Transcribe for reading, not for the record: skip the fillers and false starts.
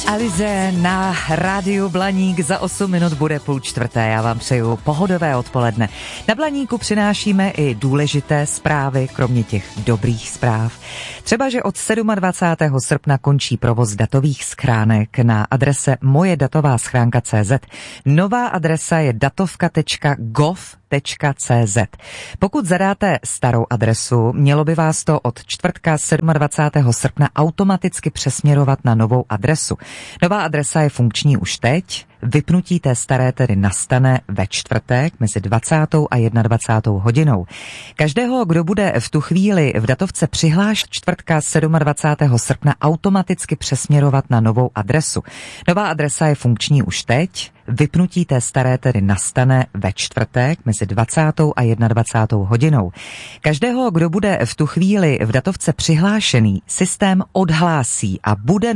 Alize na rádiu Blaník, za 8 minut bude 3:30. Já vám přeju pohodové odpoledne. Na Blaníku přinášíme i důležité zprávy, kromě těch dobrých zpráv. Třeba, že od 27. srpna končí provoz datových schránek na adrese mojedatová-schránka.cz. Nová adresa je datovka.gov.cz. Pokud zadáte starou adresu, mělo by vás to od čtvrtka 27. srpna automaticky přesměrovat na novou adresu. Nová adresa je funkční už teď, vypnutí té staré tedy nastane ve čtvrtek mezi 20. a 21. hodinou. Každého, kdo bude v tu chvíli v datovce přihlášen čtvrtka 27. srpna automaticky přesměrovat na novou adresu. Nová adresa je funkční už teď, vypnutí té staré tedy nastane ve čtvrtek mezi 20. a 21. hodinou. Každého, kdo bude v tu chvíli v datovce přihlášený, systém odhlásí a bude